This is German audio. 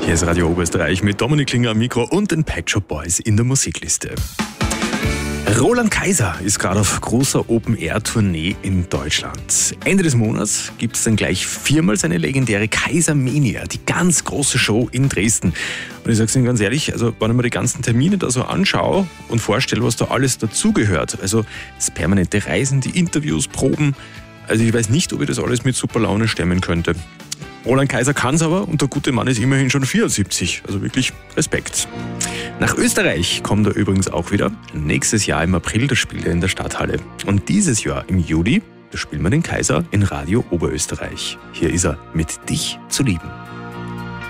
Hier ist Radio Oberösterreich mit Dominik Klinger am Mikro und den Pet Shop Boys in der Musikliste. Roland Kaiser ist gerade auf großer Open-Air-Tournee in Deutschland. Ende des Monats gibt es dann gleich viermal seine legendäre Kaisermania, die ganz große Show in Dresden. Und ich sage es Ihnen ganz ehrlich, also wenn ich mir die ganzen Termine da so anschaue und vorstelle, was da alles dazugehört, also das permanente Reisen, die Interviews, Proben, also ich weiß nicht, ob ich das alles mit super Laune stemmen könnte. Roland Kaiser kann es aber und der gute Mann ist immerhin schon 74, also wirklich Respekt. Nach Österreich kommt er übrigens auch wieder. Nächstes Jahr im April, da spielt er in der Stadthalle. Und dieses Jahr im Juli, da spielen wir den Kaiser in Radio Oberösterreich. Hier ist er mit Dich zu lieben.